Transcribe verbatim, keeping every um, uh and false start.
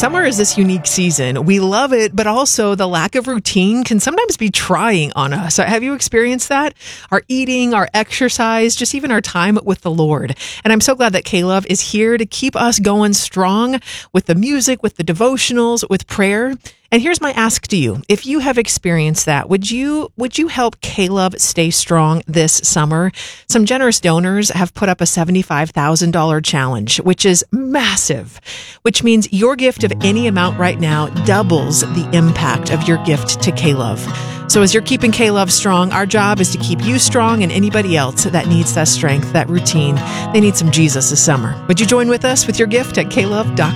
Summer is this unique season. We love it, but also the lack of routine can sometimes be trying on us. Have you experienced that? Our eating, our exercise, just even our time with the Lord. And I'm so glad that K-Love is here to keep us going strong with the music, with the devotionals, with prayer. And here's my ask to you. If you have experienced that, would you would you help K-Love stay strong this summer? Some generous donors have put up a seventy-five thousand dollars challenge, which is massive, which means your gift of any amount right now doubles the impact of your gift to K-Love. So as you're keeping K-Love strong, our job is to keep you strong and anybody else that needs that strength, that routine. They need some Jesus this summer. Would you join with us with your gift at K Love dot com?